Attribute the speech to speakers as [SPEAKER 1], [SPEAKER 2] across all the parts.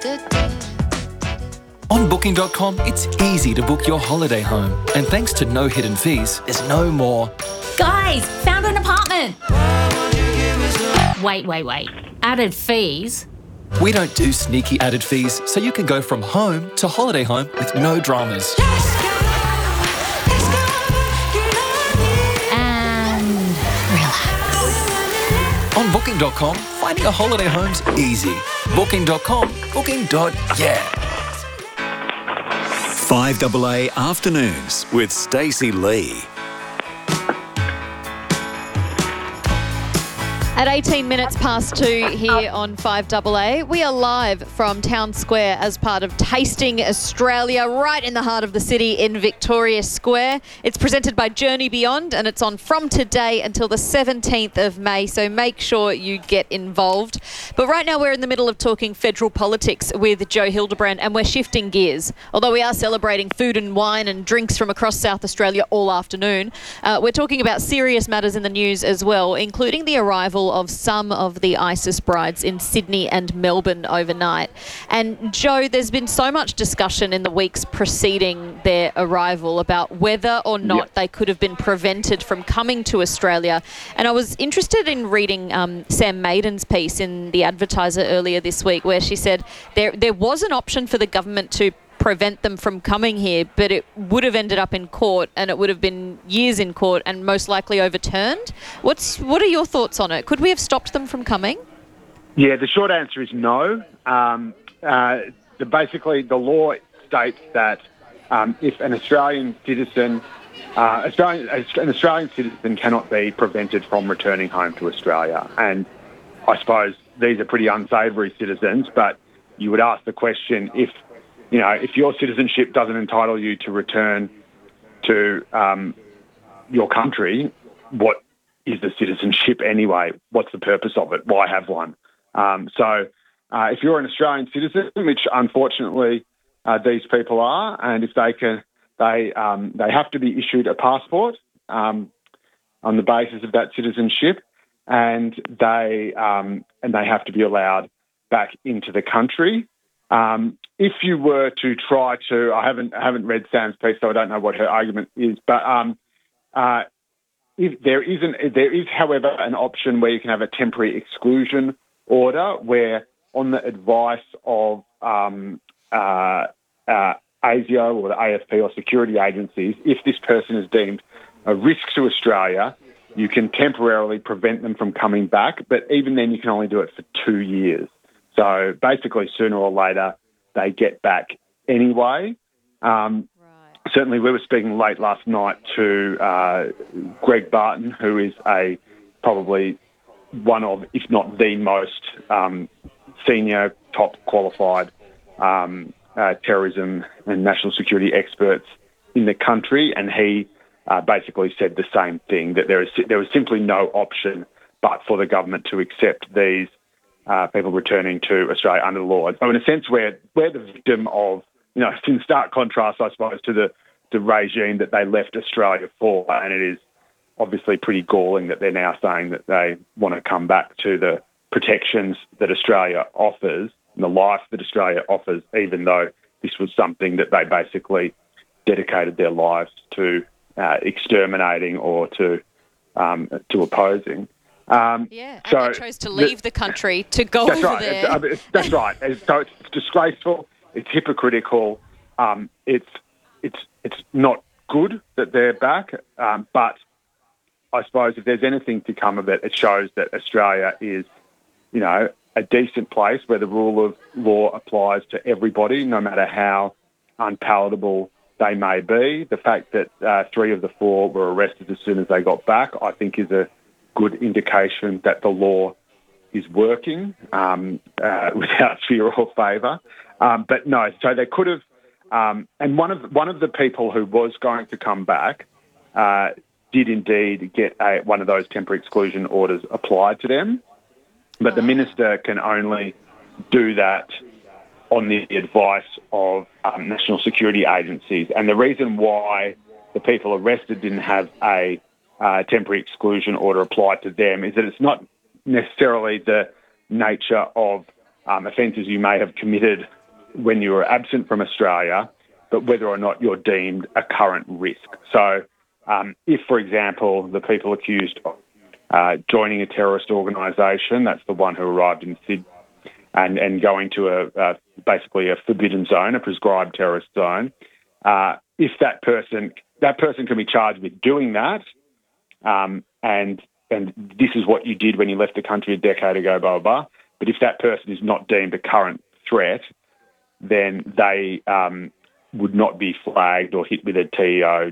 [SPEAKER 1] On Booking.com, it's easy to book your holiday home. And thanks to no hidden fees, there's no more.
[SPEAKER 2] Guys, found an apartment. Wait. Added fees?
[SPEAKER 1] We don't do sneaky added fees, so you can go from home to holiday home with no dramas.
[SPEAKER 2] And relax.
[SPEAKER 1] On Booking.com, finding a holiday home's easy. Booking.com, booking.yeah.
[SPEAKER 3] 5AA Afternoons with Stacey Lee.
[SPEAKER 4] At 18 minutes past 2 here on 5AA, we are live from Town Square as part of Tasting Australia, right in the heart of the city in Victoria Square. It's presented by Journey Beyond and it's on from today until the 17th of May, so make sure you get involved. But right now we're in the middle of talking federal politics with Joe Hildebrand and we're shifting gears. Although we are celebrating food and wine and drinks from across South Australia all afternoon, we're talking about serious matters in the news as well, including the arrival of some of the ISIS brides in Sydney and Melbourne overnight. And Joe, there's been so much discussion in the weeks preceding their arrival about whether or not they could have been prevented from coming to Australia. And I was interested in reading Sam Maiden's piece in The Advertiser earlier this week, where she said there was an option for the government to prevent them from coming here, but it would have ended up in court and it would have been years in court and most likely overturned. What are your thoughts on it? Could we have stopped them from coming?
[SPEAKER 5] Yeah, the short answer is no. Basically, the law states that if an Australian citizen, an Australian citizen cannot be prevented from returning home to Australia. And I suppose these are pretty unsavoury citizens, but you would ask the question, if your citizenship doesn't entitle you to return to your country, what is the citizenship anyway? What's the purpose of it? Why have one? So if you're an Australian citizen, which unfortunately these people are, and if they have to be issued a passport on the basis of that citizenship, and they have to be allowed back into the country. If you were to try to, I haven't read Sam's piece, so I don't know what her argument is, but if there is, however, an option where you can have a temporary exclusion order, where on the advice of ASIO or the AFP or security agencies, if this person is deemed a risk to Australia, you can temporarily prevent them from coming back, but even then you can only do it for 2 years. So basically, sooner or later, they get back anyway. Certainly, we were speaking late last night to Greg Barton, who is probably one of, if not the most senior, top qualified terrorism and national security experts in the country, and he basically said the same thing, that there was simply no option but for the government to accept these people returning to Australia under the law. So in a sense, we're the victim of, it's in stark contrast, I suppose, to the regime that they left Australia for. And it is obviously pretty galling that they're now saying that they want to come back to the protections that Australia offers and the life that Australia offers, even though this was something that they basically dedicated their lives to exterminating or to opposing.
[SPEAKER 4] And they chose to leave the country to go over there.
[SPEAKER 5] That's right. So it's disgraceful. It's hypocritical. It's not good that they're back. But I suppose if there's anything to come of it, it shows that Australia is, a decent place where the rule of law applies to everybody, no matter how unpalatable they may be. The fact that 3 of the 4 were arrested as soon as they got back, I think, is a good indication that the law is working without fear or favour. But no, so they could have, and one of the people who was going to come back did indeed get one of those temporary exclusion orders applied to them, but the minister can only do that on the advice of national security agencies. And the reason why the people arrested didn't have a temporary exclusion order applied to them is that it's not necessarily the nature of offences you may have committed when you were absent from Australia, but whether or not you're deemed a current risk. So if, for example, the people accused of joining a terrorist organisation, that's the one who arrived in Sydney, and going to basically a forbidden zone, a prescribed terrorist zone, if that person can be charged with doing that, and this is what you did when you left the country a decade ago, blah, blah, blah. But if that person is not deemed a current threat, then they would not be flagged or hit with a TEO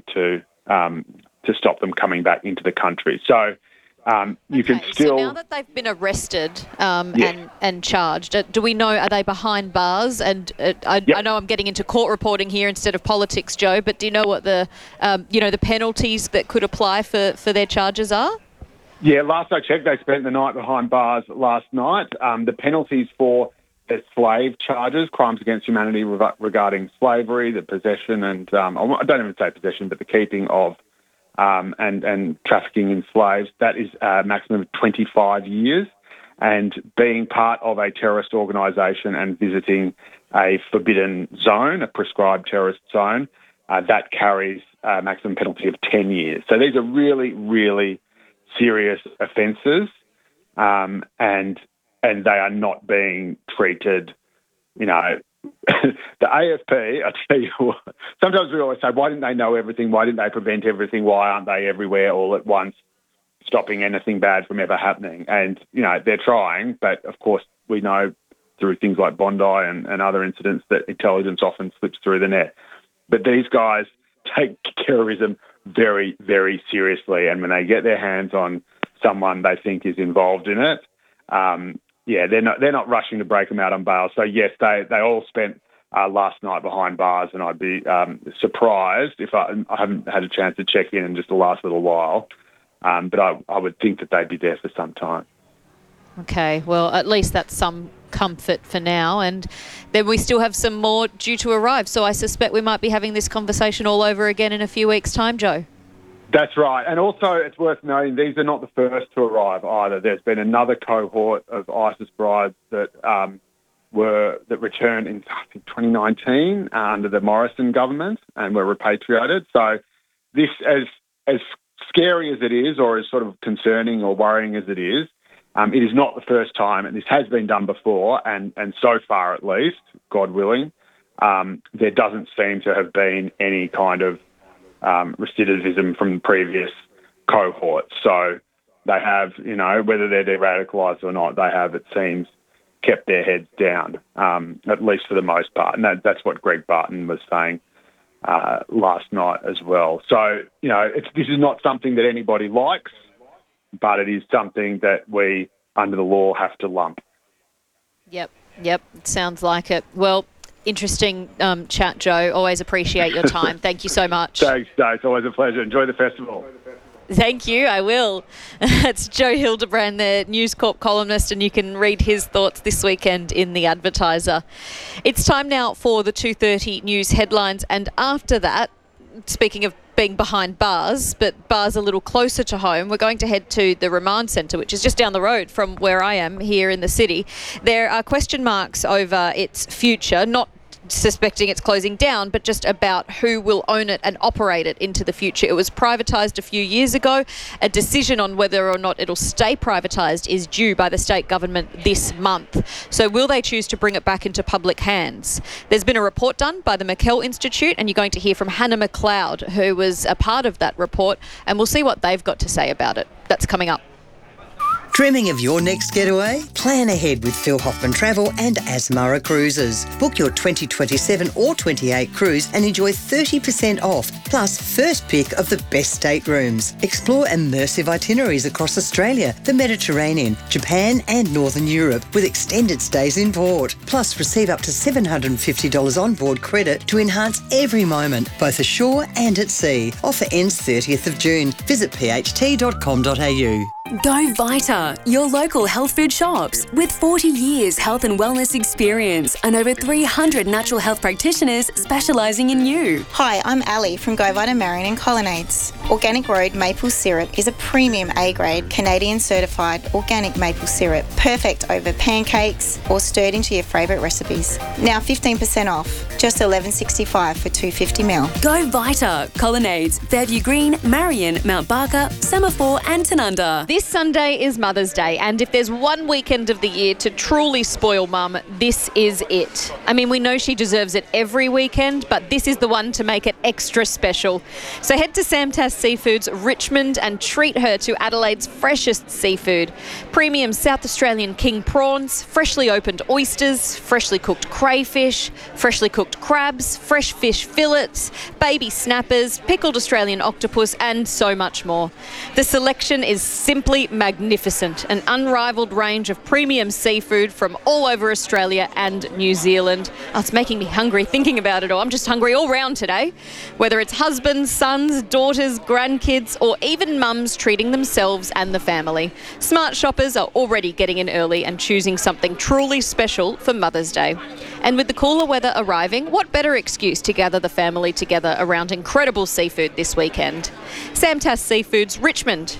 [SPEAKER 5] to stop them coming back into the country. So you can still...
[SPEAKER 4] So now that they've been arrested and charged, do we know, are they behind bars? And I know I'm getting into court reporting here instead of politics, Joe, but do you know what the penalties that could apply for their charges are?
[SPEAKER 5] Yeah, last I checked, they spent the night behind bars last night. The penalties for the slave charges, crimes against humanity regarding slavery, the possession and, I don't even say possession, but the keeping of and trafficking in slaves, that is a maximum of 25 years. And being part of a terrorist organisation and visiting a forbidden zone, a prescribed terrorist zone, that carries a maximum penalty of 10 years. So these are really, really serious offences, and they are not being treated, the AFP, I tell you what, sometimes we always say, why didn't they know everything? Why didn't they prevent everything? Why aren't they everywhere all at once, stopping anything bad from ever happening? And, they're trying, but of course we know through things like Bondi and other incidents that intelligence often slips through the net. But these guys take terrorism very, very seriously, and when they get their hands on someone they think is involved in it, they're not rushing to break them out on bail. So yes, they all spent last night behind bars, and I'd be surprised if I haven't had a chance to check in just the last little while. But I would think that they'd be there for some time.
[SPEAKER 4] Okay, well, at least that's some comfort for now, and then we still have some more due to arrive. So I suspect we might be having this conversation all over again in a few weeks' time, Joe.
[SPEAKER 5] That's right. And also it's worth noting these are not the first to arrive either. There's been another cohort of ISIS brides that returned in, I think, 2019 under the Morrison government and were repatriated. So this, as scary as it is, or as sort of concerning or worrying as it is not the first time, and this has been done before, and so far at least, God willing, there doesn't seem to have been any kind of recidivism from the previous cohorts. So they have, whether they're de-radicalised or not, they have, it seems, kept their heads down, at least for the most part. And that's what Greg Barton was saying last night as well. So, this is not something that anybody likes, but it is something that we, under the law, have to lump. Yep,
[SPEAKER 4] it sounds like it. Well, interesting chat, Joe. Always appreciate your time. Thank you so much.
[SPEAKER 5] Thanks, Dave. It's always a pleasure. Enjoy the festival.
[SPEAKER 4] Thank you, I will. It's Joe Hildebrand, the News Corp columnist, and you can read his thoughts this weekend in The Advertiser. It's time now for the 2:30 news headlines, and after that, speaking of being behind bars, but bars a little closer to home, we're going to head to the Remand Centre, which is just down the road from where I am here in the city. There are question marks over its future, not suspecting it's closing down, but just about who will own it and operate it into the future. It was privatised a few years ago. A decision on whether or not it'll stay privatised is due by the state government this month. So will they choose to bring it back into public hands? There's been a report done by the McKell Institute, and you're going to hear from Hannah McLeod, who was a part of that report, and we'll see what they've got to say about it. That's coming up.
[SPEAKER 6] Dreaming of your next getaway? Plan ahead with Phil Hoffman Travel and Asmara Cruises. Book your 2027 or 28 cruise and enjoy 30% off, plus first pick of the best staterooms. Explore immersive itineraries across Australia, the Mediterranean, Japan and Northern Europe with extended stays in port. Plus receive up to $750 onboard credit to enhance every moment, both ashore and at sea. Offer ends 30th of June. Visit pht.com.au.
[SPEAKER 7] Go Vita, your local health food shops. With 40 years health and wellness experience and over 300 natural health practitioners specialising in you.
[SPEAKER 8] Hi, I'm Ali from Go Vita Marion and Colonnades. Organic Road maple syrup is a premium A-grade Canadian certified organic maple syrup, perfect over pancakes or stirred into your favourite recipes. Now 15% off, just $11.65 for 250ml.
[SPEAKER 7] Go Vita, Colonnades, Fairview Green, Marion, Mount Barker, Semaphore and Tanunda.
[SPEAKER 4] This Sunday is Mother's Day, and if there's one weekend of the year to truly spoil Mum, this is it. I mean, we know she deserves it every weekend, but this is the one to make it extra special. So head to Sam Tass Seafoods Richmond and treat her to Adelaide's freshest seafood. Premium South Australian king prawns, freshly opened oysters, freshly cooked crayfish, freshly cooked crabs, fresh fish fillets, baby snappers, pickled Australian octopus and so much more. The selection is simply magnificent, an unrivaled range of premium seafood from all over Australia and New Zealand. Oh, it's making me hungry thinking about it all. I'm just hungry all round today. Whether it's husbands, sons, daughters, grandkids, or even mums treating themselves and the family, smart shoppers are already getting in early and choosing something truly special for Mother's Day. And with the cooler weather arriving, what better excuse to gather the family together around incredible seafood this weekend? Sam Tass Seafoods Richmond,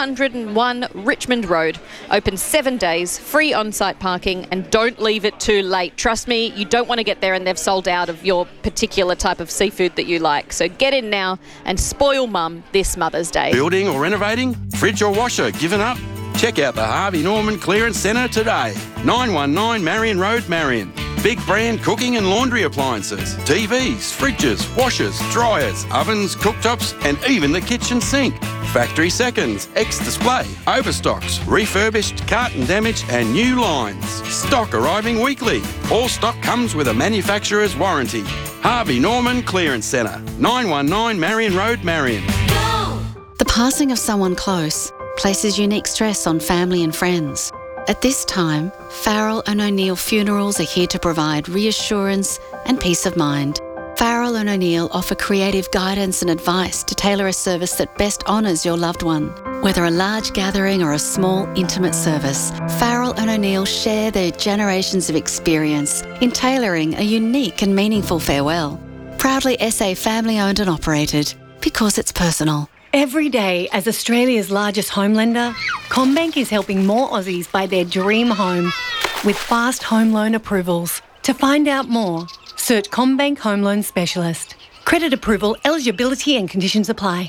[SPEAKER 4] 201 Richmond Road. Open 7 days, free on-site parking, and don't leave it too late. Trust me, you don't want to get there and they've sold out of your particular type of seafood that you like. So get in now and spoil Mum this Mother's Day.
[SPEAKER 9] Building or renovating? Fridge or washer given up? Check out the Harvey Norman Clearance Centre today. 919 Marion Road, Marion. Big brand cooking and laundry appliances, TVs, fridges, washers, dryers, ovens, cooktops and even the kitchen sink. Factory seconds, ex-display, overstocks, refurbished, carton damage and new lines. Stock arriving weekly. All stock comes with a manufacturer's warranty. Harvey Norman Clearance Centre, 919 Marion Road, Marion.
[SPEAKER 10] The passing of someone close places unique stress on family and friends. At this time, Farrell and O'Neill Funerals are here to provide reassurance and peace of mind. Farrell and O'Neill offer creative guidance and advice to tailor a service that best honours your loved one. Whether a large gathering or a small, intimate service, Farrell and O'Neill share their generations of experience in tailoring a unique and meaningful farewell. Proudly SA family owned and operated, because it's personal.
[SPEAKER 11] Every day, as Australia's largest home lender, CommBank is helping more Aussies buy their dream home with fast home loan approvals. To find out more, search CommBank Home Loan Specialist. Credit approval, eligibility and conditions apply.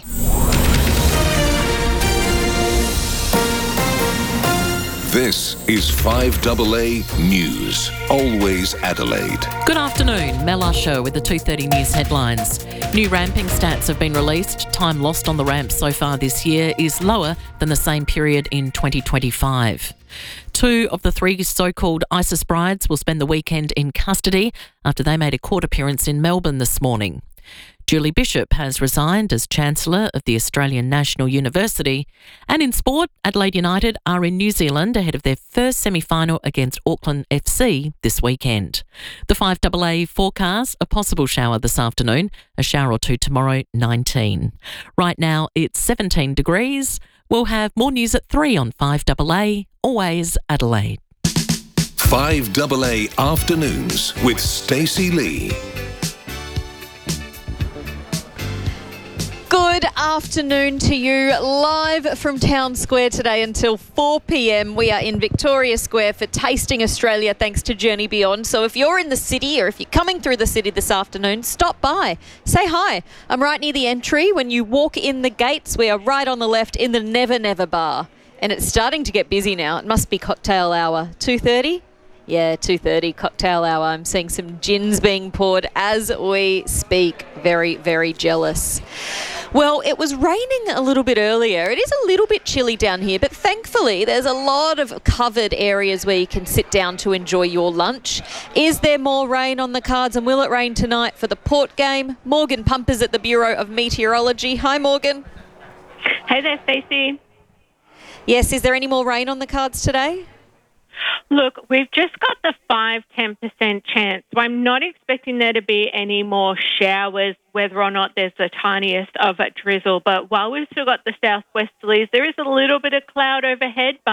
[SPEAKER 12] This is 5AA News, always Adelaide.
[SPEAKER 13] Good afternoon, Mel Usher with the 2:30 News headlines. New ramping stats have been released. Time lost on the ramp so far this year is lower than the same period in 2025. 2 of the 3 so-called ISIS brides will spend the weekend in custody after they made a court appearance in Melbourne this morning. Julie Bishop has resigned as Chancellor of the Australian National University. And in sport, Adelaide United are in New Zealand ahead of their first semi-final against Auckland FC this weekend. The 5AA forecast, a possible shower this afternoon, a shower or 2 tomorrow, 19. Right now it's 17 degrees. We'll have more news at 3 on 5AA, always Adelaide.
[SPEAKER 12] 5AA Afternoons with Stacey Lee.
[SPEAKER 4] Good afternoon to you. Live from Town Square today until 4 p.m. We are in Victoria Square for Tasting Australia thanks to Journey Beyond. So if you're in the city or if you're coming through the city this afternoon, stop by. Say hi. I'm right near the entry. When you walk in the gates, we are right on the left in the Never Never Bar. And it's starting to get busy now. It must be cocktail hour. 2:30? Yeah, 2:30 cocktail hour. I'm seeing some gins being poured as we speak. Very, very jealous. Well, it was raining a little bit earlier. It is a little bit chilly down here, but thankfully there's a lot of covered areas where you can sit down to enjoy your lunch. Is there more rain on the cards, and will it rain tonight for the Port game? Morgan Pumpers at the Bureau of Meteorology. Hi, Morgan.
[SPEAKER 14] Hey there, Stacey.
[SPEAKER 4] Yes, is there any more rain on the cards today?
[SPEAKER 14] Look, we've just got the 5-10% chance, so I'm not expecting there to be any more showers, whether or not there's the tiniest of a drizzle. But while we've still got the southwesterlies, there is a little bit of cloud overhead, but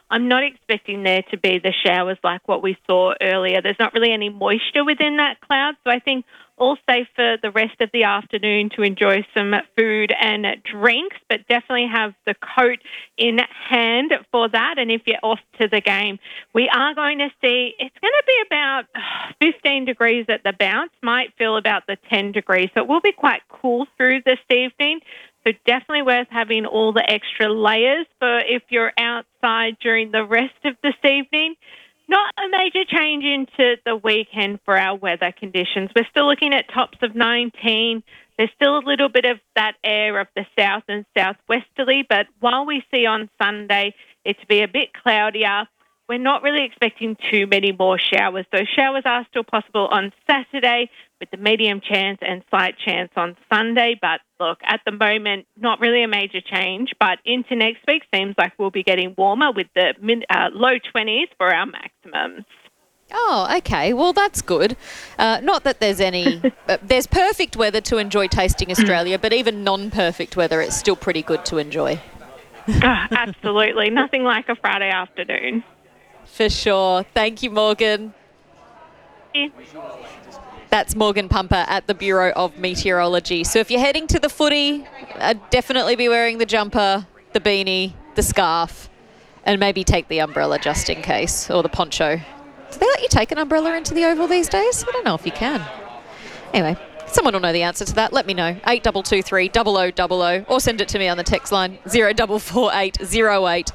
[SPEAKER 14] I'm not expecting there to be the showers like what we saw earlier. There's not really any moisture within that cloud, so I think all safe for the rest of the afternoon to enjoy some food and drinks, but definitely have the coat in hand for that. And if you're off to the game, we are going to see it's going to be about 15 degrees at the bounce, might feel about the 10 degrees. So it will be quite cool through this evening. So definitely worth having all the extra layers for if you're outside during the rest of this evening. Not a major change into the weekend for our weather conditions. We're still looking at tops of 19. There's still a little bit of that air of the south and southwesterly, but while we see on Sunday it to be a bit cloudier, we're not really expecting too many more showers. Those showers are still possible on Saturday with the medium chance and slight chance on Sunday. But look, at the moment, not really a major change. But into next week, seems like we'll be getting warmer with the low 20s for our maximums.
[SPEAKER 4] Oh, okay. Well, that's good. Not that there's any... there's perfect weather to enjoy tasting Australia, but even non-perfect weather, it's still pretty good to enjoy.
[SPEAKER 14] Absolutely. Nothing like a Friday afternoon.
[SPEAKER 4] For sure. Thank you, Morgan.
[SPEAKER 14] Yeah.
[SPEAKER 4] That's Morgan Pumper at the Bureau of Meteorology. So if you're heading to the footy, I'd definitely be wearing the jumper, the beanie, the scarf, and maybe take the umbrella just in case, or the poncho. Do they let you take an umbrella into the Oval these days? I don't know if you can. Anyway, someone will know the answer to that. Let me know. 8223 0000 or send it to me on the text line 0448 08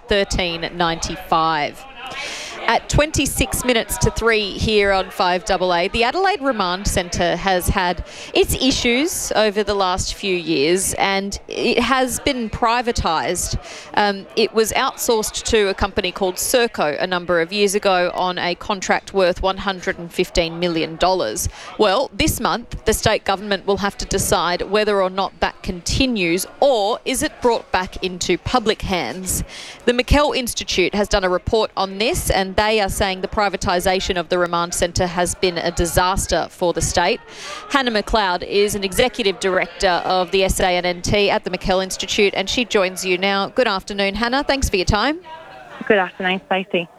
[SPEAKER 4] 1395. At 26 minutes to 3 here on 5AA, the Adelaide Remand Centre has had its issues over the last few years and it has been privatised. It was outsourced to a company called Serco a number of years ago on a contract worth $115 million. Well, this month, the state government will have to decide whether or not that continues or is it brought back into public hands. The McKell Institute has done a report on this and they are saying the privatisation of the Remand Centre has been a disaster for the state. Hannah McLeod is an Executive Director of the SANNT at the McKell Institute and she joins you now. Good afternoon, Hannah. Thanks for your time.
[SPEAKER 15] Good afternoon, Stacey.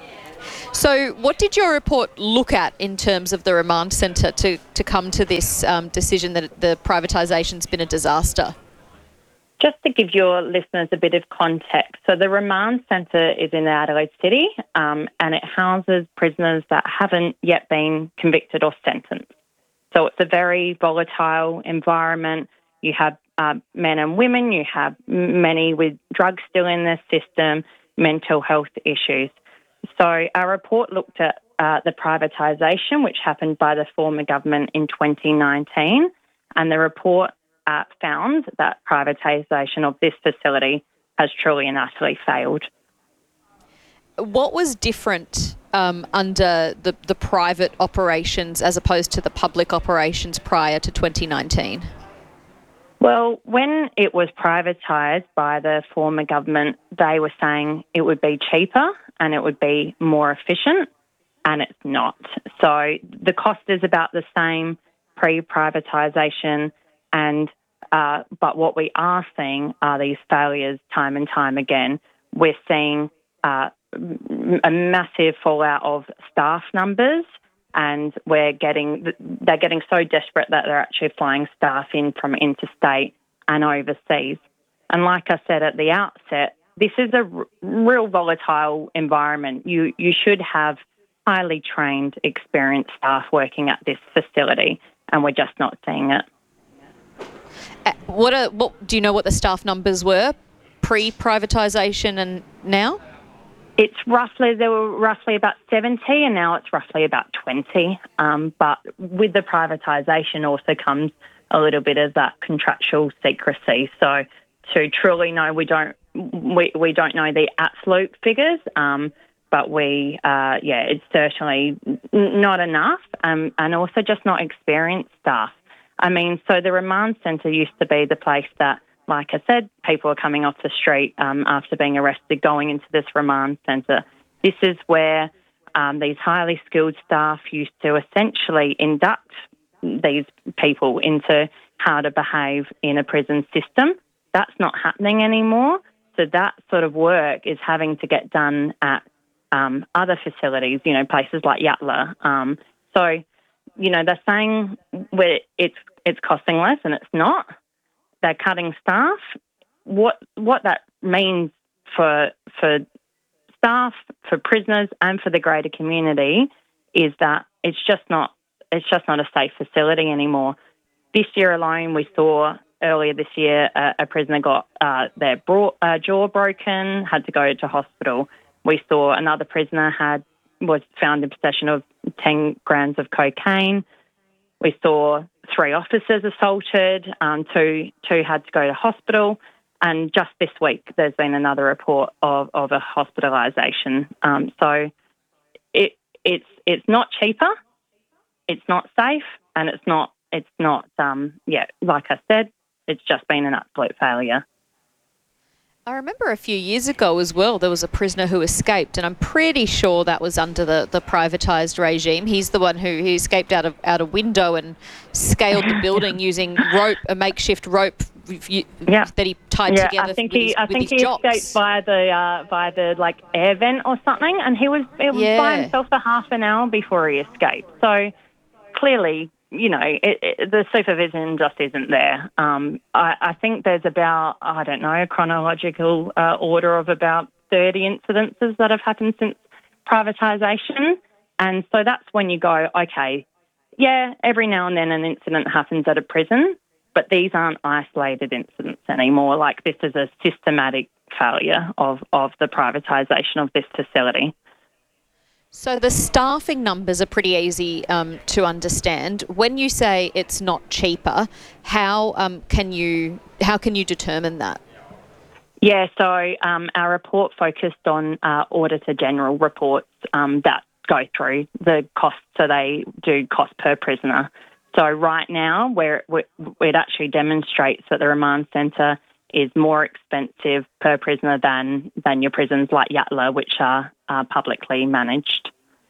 [SPEAKER 4] So what did your report look at in terms of the Remand Centre to come to this decision that the privatisation's been a disaster?
[SPEAKER 15] Just to give your listeners a bit of context, so the Remand Centre is in Adelaide City and it houses prisoners that haven't yet been convicted or sentenced. So it's a very volatile environment. You have men and women, you have many with drugs still in their system, mental health issues. So our report looked at the privatisation, which happened by the former government in 2019, and the report found that privatisation of this facility has truly and utterly failed.
[SPEAKER 4] What was different under the private operations as opposed to the public operations prior to 2019?
[SPEAKER 15] Well, when it was privatised by the former government, they were saying it would be cheaper and it would be more efficient, and it's not. So the cost is about the same pre-privatisation, and but what we are seeing are these failures time and time again. We're seeing a massive fallout of staff numbers, and they're getting so desperate that they're actually flying staff in from interstate and overseas. And like I said at the outset, this is a real volatile environment. You should have highly trained, experienced staff working at this facility, and we're just not seeing it.
[SPEAKER 4] What do you know what the staff numbers were pre-privatisation and now?
[SPEAKER 15] There were roughly about 70 and now it's roughly about 20. But with the privatisation also comes a little bit of that contractual secrecy. So to truly know, we don't know the absolute figures, but it's certainly not enough, and also just not experienced staff. I mean, so the Remand Centre used to be the place that, like I said, people are coming off the street after being arrested, going into this Remand Centre. This is where these highly skilled staff used to essentially induct these people into how to behave in a prison system. That's not happening anymore. of that sort of work is having to get done at other facilities, places like Yatala. So, they're saying it's costing less, and it's not. They're cutting staff. What that means for staff, for prisoners, and for the greater community is that it's just not a safe facility anymore. This year alone, we saw earlier this year a prisoner got their jaw broken, had to go to hospital. We saw another prisoner was found in possession of 10 grams of cocaine. We saw 3 officers assaulted, two had to go to hospital, and just this week there's been another report of a hospitalisation. So it's not cheaper, it's not safe, and it's not. Like I said, it's just been an absolute failure.
[SPEAKER 4] I remember a few years ago as well, there was a prisoner who escaped, and I'm pretty sure that was under the privatised regime. He's the one who escaped out a window and scaled the building using a makeshift rope that he tied together.
[SPEAKER 15] I think he escaped via the air vent or something, and he was by himself for half an hour before he escaped. So clearly, the supervision just isn't there. I think there's about, a chronological order of about 30 incidences that have happened since privatisation. And so that's when you go, okay, every now and then an incident happens at a prison, but these aren't isolated incidents anymore. Like, this is a systematic failure of the privatisation of this facility.
[SPEAKER 4] So the staffing numbers are pretty easy to understand. When you say it's not cheaper, how can you determine that?
[SPEAKER 15] Yeah, so our report focused on Auditor General reports that go through the costs. So they do cost per prisoner. So right now, where it actually demonstrates that the remand centre is more expensive per prisoner than your prisons like Yatala, which are publicly managed.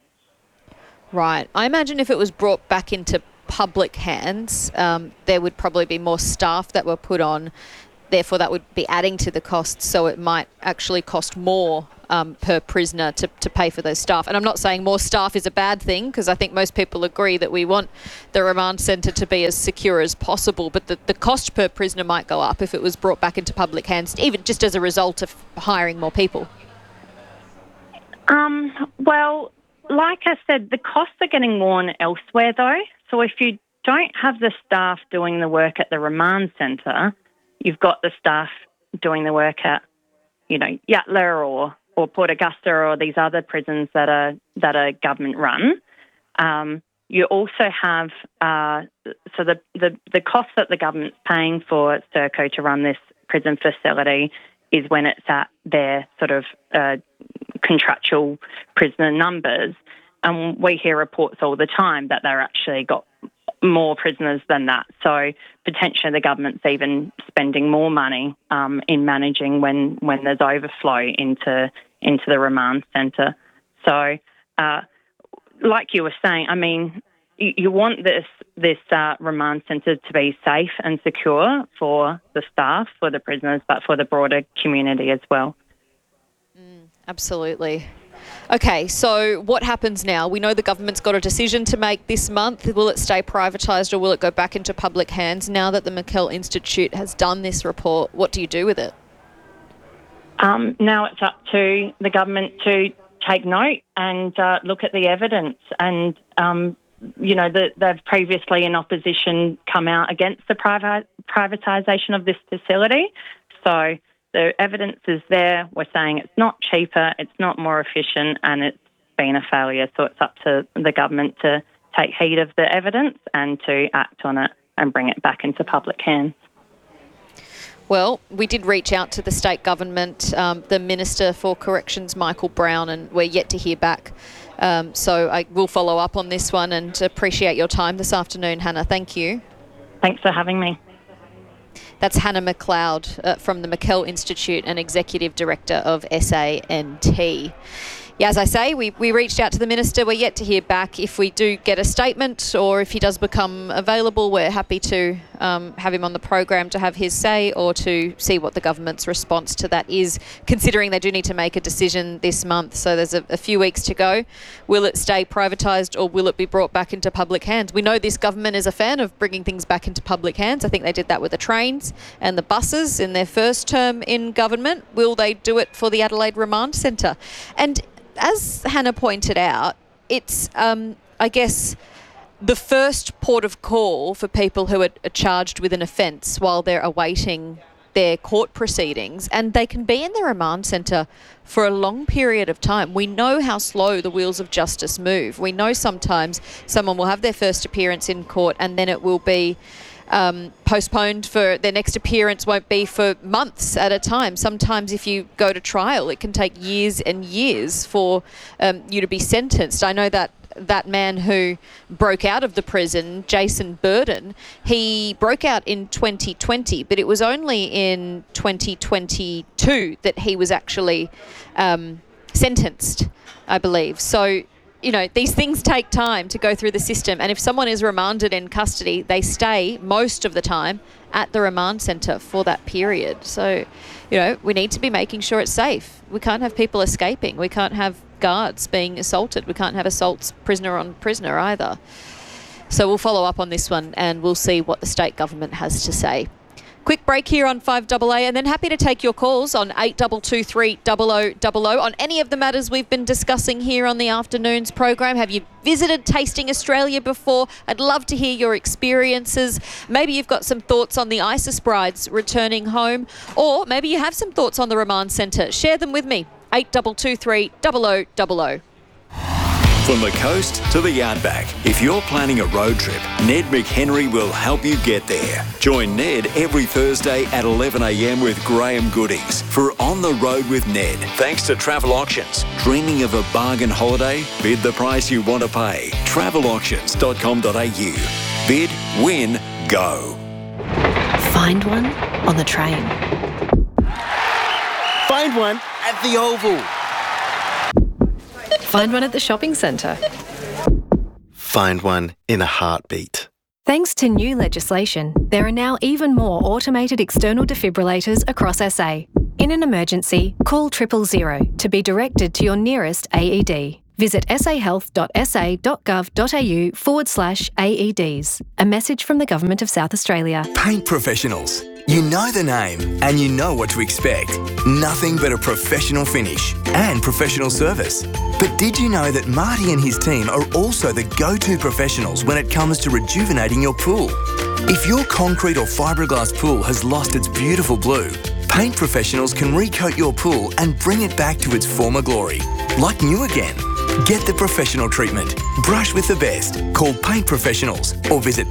[SPEAKER 4] Right. I imagine if it was brought back into public hands, there would probably be more staff that were put on. Therefore, that would be adding to the costs, so it might actually cost more per prisoner to pay for those staff. And I'm not saying more staff is a bad thing, because I think most people agree that we want the remand centre to be as secure as possible, but the cost per prisoner might go up if it was brought back into public hands, even just as a result of hiring more people.
[SPEAKER 15] Well, like I said, the costs are getting worn elsewhere though. So if you don't have the staff doing the work at the remand centre, you've got the staff doing the work at, Yatala or Port Augusta or these other prisons that are government run. You also have so the cost that the government's paying for Serco to run this prison facility is when it's at their sort of contractual prisoner numbers. And we hear reports all the time that they're actually got more prisoners than that. So potentially the government's even spending more money in managing when there's overflow into the remand centre. So like you were saying, I mean, you want this remand centre to be safe and secure for the staff, for the prisoners, but for the broader community as well.
[SPEAKER 4] Absolutely. Okay, so what happens now? We know the government's got a decision to make this month. Will it stay privatised or will it go back into public hands? Now that the McKell Institute has done this report, what do you do with it?
[SPEAKER 15] Now it's up to the government to take note and look at the evidence. And, they've previously in opposition come out against the privatisation of this facility. So the evidence is there. We're saying it's not cheaper, it's not more efficient, and it's been a failure. So it's up to the government to take heed of the evidence and to act on it and bring it back into public hands.
[SPEAKER 4] Well, we did reach out to the state government, the Minister for Corrections, Michael Brown, and we're yet to hear back. So I will follow up on this one and appreciate your time this afternoon, Hannah. Thank you.
[SPEAKER 15] Thanks for having me.
[SPEAKER 4] That's Hannah McLeod from the McKell Institute and Executive Director of SANT. Yeah, as I say, we reached out to the Minister. We're yet to hear back. If we do get a statement or if he does become available, we're happy to have him on the program to have his say or to see what the government's response to that is, considering they do need to make a decision this month. So there's a few weeks to go. Will it stay privatised or will it be brought back into public hands? We know this government is a fan of bringing things back into public hands. I think they did that with the trains and the buses in their first term in government. Will they do it for the Adelaide Remand Centre? And as Hannah pointed out, it's, I guess, the first port of call for people who are charged with an offence while they're awaiting their court proceedings, and they can be in the remand centre for a long period of time. We know how slow the wheels of justice move. We know sometimes someone will have their first appearance in court and then it will be postponed for their next appearance, won't be for months at a time. Sometimes if you go to trial, it can take years and years for you to be sentenced. I know that man who broke out of the prison, Jason Burden, he broke out in 2020, but it was only in 2022 that he was actually sentenced, I believe. So, you know, these things take time to go through the system. And if someone is remanded in custody, they stay most of the time at the remand centre for that period. So, you know, we need to be making sure it's safe. We can't have people escaping. We can't have guards being assaulted. We can't have assaults prisoner on prisoner either. So we'll follow up on this one and we'll see what the state government has to say. Quick break here on 5AA and then happy to take your calls on 8223 0000 on any of the matters we've been discussing here on the afternoon's program. Have you visited Tasting Australia before? I'd love to hear your experiences. Maybe you've got some thoughts on the ISIS brides returning home, or maybe you have some thoughts on the remand centre. Share them with me. 8223 0000.
[SPEAKER 3] From the coast to the outback, if you're planning a road trip, Ned McHenry will help you get there. Join Ned every Thursday at 11 a.m. with Graham Goodies for On the Road with Ned. Thanks to Travel Auctions. Dreaming of a bargain holiday? Bid the price you want to pay. travelauctions.com.au. Bid, win, go.
[SPEAKER 16] Find one on the train.
[SPEAKER 17] Find one at the Oval.
[SPEAKER 16] Find one at the shopping centre.
[SPEAKER 17] Find one in a heartbeat.
[SPEAKER 18] Thanks to new legislation, there are now even more automated external defibrillators across SA. In an emergency, call 000 to be directed to your nearest AED. Visit sahealth.sa.gov.au/AEDs. A message from the Government of South Australia.
[SPEAKER 19] Paint professionals. You know the name and you know what to expect. Nothing but a professional finish and professional service. But did you know that Marty and his team are also the go-to professionals when it comes to rejuvenating your pool? If your concrete or fiberglass pool has lost its beautiful blue, paint professionals can recoat your pool and bring it back to its former glory, like new again. Get the professional treatment. Brush with the best. Call Paint Professionals or visit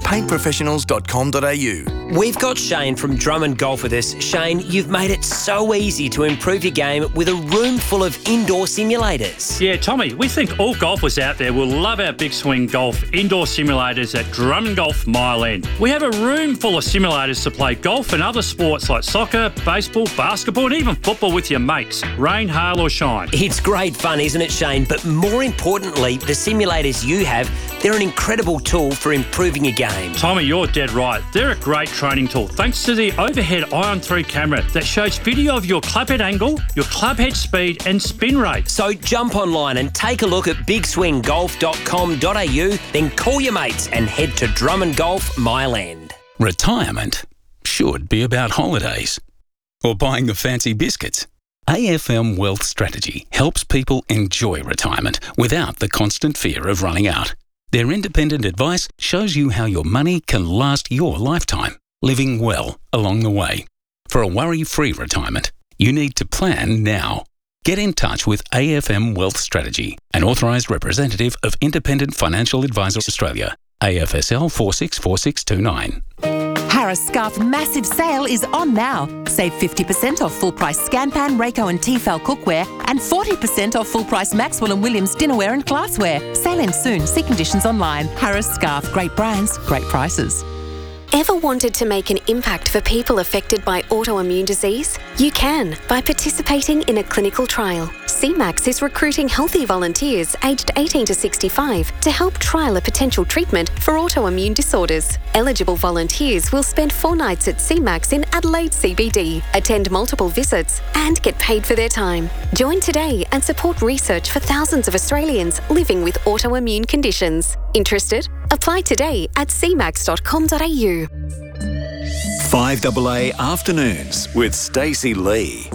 [SPEAKER 19] paintprofessionals.com.au.
[SPEAKER 20] We've got Shane from Drummond Golf with us. Shane, you've made it so easy to improve your game with a room full of indoor simulators.
[SPEAKER 21] Yeah, Tommy, we think all golfers out there will love our Big Swing Golf indoor simulators at Drummond Golf Mile End. We have a room full of simulators to play golf and other sports like soccer, baseball, basketball and even football with your mates, rain, hail or shine.
[SPEAKER 20] It's great fun, isn't it, Shane? But more importantly, the simulators you have, they're an incredible tool for improving your game.
[SPEAKER 21] Tommy, you're dead right. They're a great training tool thanks to the overhead Ion 3 camera that shows video of your clubhead angle, your clubhead speed and spin rate.
[SPEAKER 20] So jump online and take a look at bigswinggolf.com.au, then call your mates and head to Drummond Golf Mile End.
[SPEAKER 22] Retirement should be about holidays or buying the fancy biscuits. AFM Wealth Strategy helps people enjoy retirement without the constant fear of running out. Their independent advice shows you how your money can last your lifetime, living well along the way. For a worry-free retirement, you need to plan now. Get in touch with AFM Wealth Strategy, an authorised representative of Independent Financial Advisors Australia, AFSL 464629.
[SPEAKER 23] Harris Scarf massive sale is on now. Save 50% off full-price Scampan, Rayco and Tefal cookware and 40% off full-price Maxwell & Williams dinnerware and glassware. Sale ends soon. See conditions online. Harris Scarf. Great brands, great prices.
[SPEAKER 1] Ever wanted to make an impact for people affected by autoimmune disease? You can by participating in a clinical trial. CMAX is recruiting healthy volunteers aged 18 to 65 to help trial a potential treatment for autoimmune disorders. Eligible volunteers will spend 4 nights at CMAX in Adelaide CBD, attend multiple visits and get paid for their time. Join today and support research for thousands of Australians living with autoimmune conditions. Interested? Apply today at cmax.com.au.
[SPEAKER 3] 5AA Afternoons with Stacey Lee.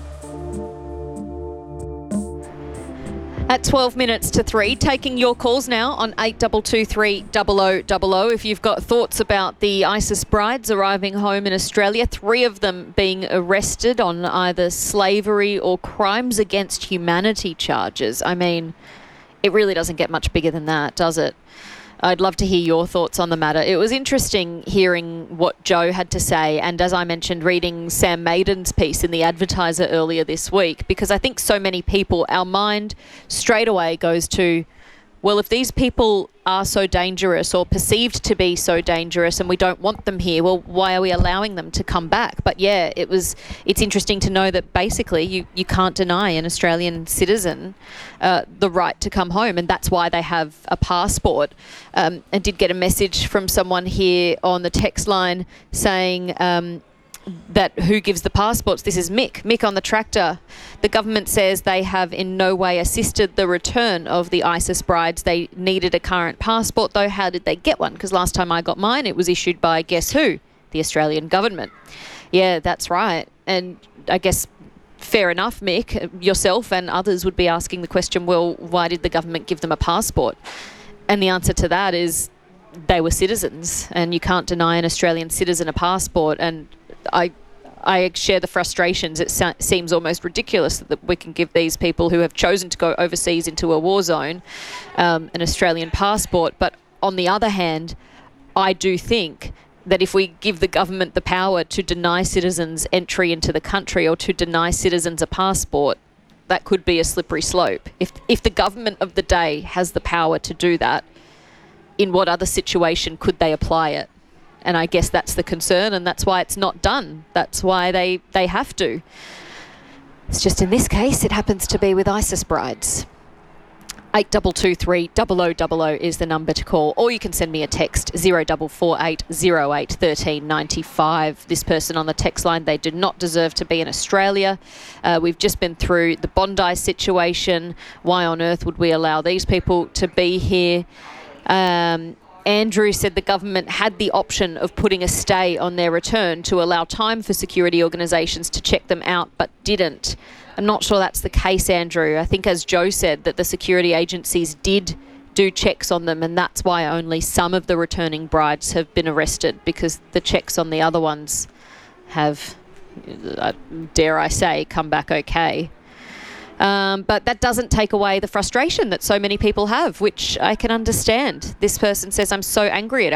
[SPEAKER 4] At 12 minutes to 3, taking your calls now on 8223 0000. If you've got thoughts about the ISIS brides arriving home in Australia, 3 of them being arrested on either slavery or crimes against humanity charges. I mean, it really doesn't get much bigger than that, does it? I'd love to hear your thoughts on the matter. It was interesting hearing what Joe had to say, and as I mentioned, reading Sam Maiden's piece in The Advertiser earlier this week, because I think so many people, our mind straight away goes to, well, if these people are so dangerous or perceived to be so dangerous and we don't want them here, well, why are we allowing them to come back? But yeah, it's interesting to know that basically you can't deny an Australian citizen the right to come home, and that's why they have a passport. I did get a message from someone here on the text line saying that who gives the passports? This is Mick on the tractor. The government says they have in no way assisted the return of the ISIS brides. They needed a current passport, though. How did they get one? Because last time I got mine, it was issued by, guess who? The Australian government. Yeah, that's right. And I guess fair enough, Mick, yourself and others would be asking the question, well, why did the government give them a passport? And the answer to that is they were citizens, and you can't deny an Australian citizen a passport. And I share the frustrations. It seems almost ridiculous that we can give these people who have chosen to go overseas into a war zone an Australian passport. But on the other hand, I do think that if we give the government the power to deny citizens entry into the country or to deny citizens a passport, that could be a slippery slope. If the government of the day has the power to do that, in what other situation could they apply it? And I guess that's the concern, and that's why it's not done. That's why they have to. It's just in this case, it happens to be with ISIS brides. 8223 0000 is the number to call, or you can send me a text 0448 08 13 95. This person on the text line, they do not deserve to be in Australia. We've just been through the Bondi situation. Why on earth would we allow these people to be here? Andrew said the government had the option of putting a stay on their return to allow time for security organisations to check them out, but didn't. I'm not sure that's the case, Andrew. I think, as Joe said, that the security agencies did do checks on them, and that's why only some of the returning brides have been arrested, because the checks on the other ones have, dare I say, come back okay. But that doesn't take away the frustration that so many people have, which I can understand. This person says, I'm so angry at